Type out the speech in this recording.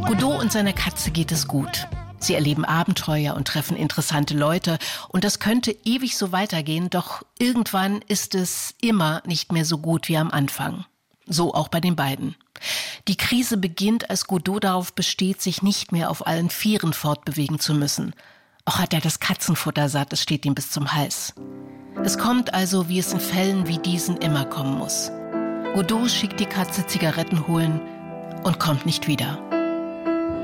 Godot und seiner Katze geht es gut. Sie erleben Abenteuer und treffen interessante Leute. Und das könnte ewig so weitergehen, doch irgendwann ist es immer nicht mehr so gut wie am Anfang. So auch bei den beiden. Die Krise beginnt, als Godot darauf besteht, sich nicht mehr auf allen Vieren fortbewegen zu müssen. Auch hat er das Katzenfutter satt, es steht ihm bis zum Hals. Es kommt also, wie es in Fällen wie diesen immer kommen muss. Godot schickt die Katze Zigaretten holen und kommt nicht wieder.